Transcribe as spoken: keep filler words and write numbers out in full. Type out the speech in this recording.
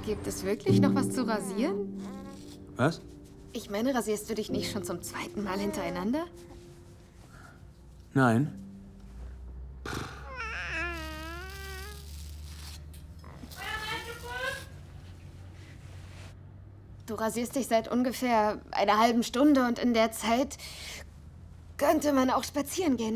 Gibt es wirklich noch was zu rasieren? Was? Ich meine, rasierst du dich nicht schon zum zweiten Mal hintereinander? Nein. Du rasierst dich seit ungefähr einer halben Stunde und in der Zeit könnte man auch spazieren gehen.